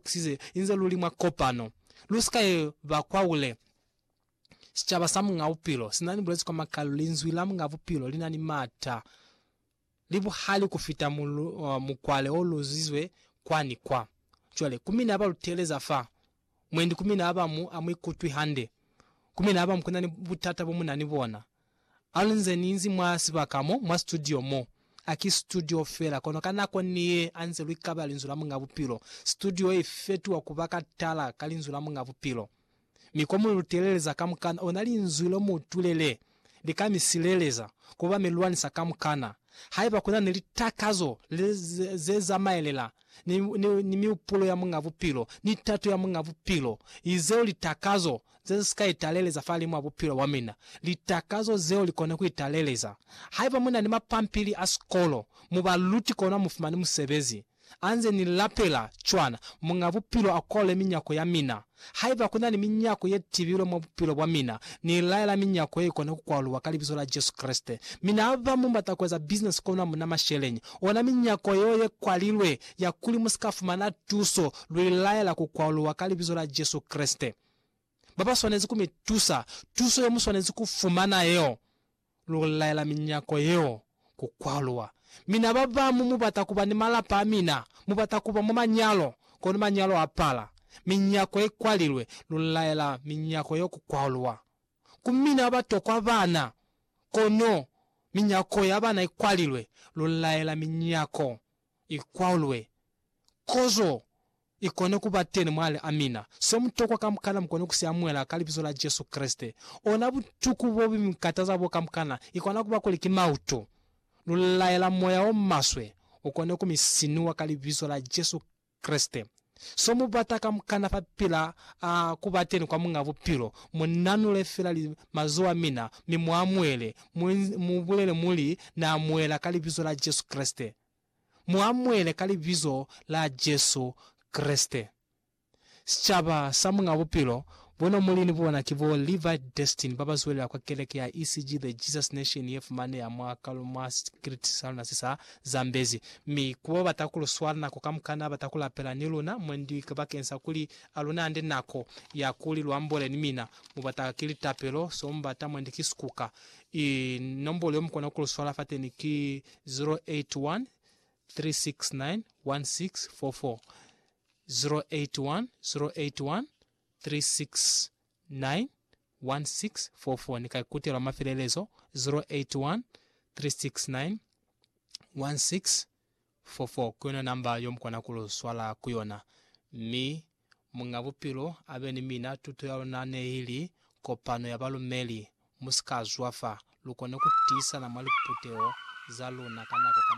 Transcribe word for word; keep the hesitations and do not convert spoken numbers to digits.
kusize inze luli mwa kopano luskaye bakwaule sichaba samu ngaupilo sinani bulezi kwa makalo linzwi lamu ngavupilo linani mata libu hali kufita mulu, uh, mukwale oluzizwe kwani kwa chwale kumina aba luteleza fa mwendi kumina aba mu amwikutwi hande kumina aba mkunani butata bomunani bona alunze ninzi mwasi bakamo mwa studio mo aki studio fela kono kanako niye anze lwikaba alinzula mu ngavupilo studio efetu wakubaka tala kalinzula mu ngavupilo mikomo luteleza kamkana onali nzulo mutulele likamisileleza kuba melwani sakamkana haiba kuna nilitakazo zeza maelela ni, ni, ni miupulo ya mungavupilo ni tatu ya mungavupilo izeo litakazo zeza sika italeleza fali mwavupilo wamina litakazo zeo likone kuitaleleza haiba muna ni mapampili askolo mubaluti kona mufumani musebezi anze ni lapela chwana mungavupilo akole minyako ya mina haiba kuna ni minyako ye tibilo mwavupilo wa mina ni laila minyako ye kone kukwalu wakalibizo la Jesu Kriste mina aba mumbata kweza business kona muna mashelenyi ona minyako yoye kwalilwe ya kuli muskafu mana tuso luilaila kukwalu wakalibizo la Jesu Kriste baba swanezi kumitusa tuso ya muswanezi kufumana yeo luilaila minyako yeo kukwaluwa mina baba mumu batakuba ni malapa mina mubatakuba mumanyalo kono manyalo apala minyako ekwalilwe lulaela minyako yo kukwalwa kumina batokwa bana kono minyako yabana ekwalilwe lulaela minyako ikwalwe kozo ikone kubatene mwale amina so mutokwa kamkana mkone kusiamwela kalibizo la Jesu Kriste ona butuku bobi mkataza bo kamkana ikona kuba koliki mauto lulaela moya omaswe ukone kumisinua kalibizo la Jesu Kriste so mubataka mkana papila uh, kubateni kwa mungavupilo munanule fila li mazoa mina mimwamwele mubulele muli na mwela kalibizo la Jesu Kriste muamwele kalibizo la Jesu Kriste sichaba samungavupilo bono mulini bona kivo Levi Destiny baba zwele kwa keleke ya E C G the Jesus Nation yef mane ya mwakalo mwa secret sana sisa Zambezi mi kubo batakulu swarna ko kamkana batakula pela niluna mwendi kabakensa kuli aluna ande nako ya kuli lwambole ni mina mubataka kili tapelo so mbata mwendi kiskuka i nombole mkono kulu swala fate ni ki zero eight one three six nine one six four four zero eight one zero eight one three six nine one six four four nikaikutira mafilelezo zero eight one three six nine one six four four kuno namba yomkwana kulo swala kuyona mi mungavupilo abeni mina tuto yalo nane hili kopano ya balumeli musika zwafa lukone kutisa na maliputeo zalo nakana kwa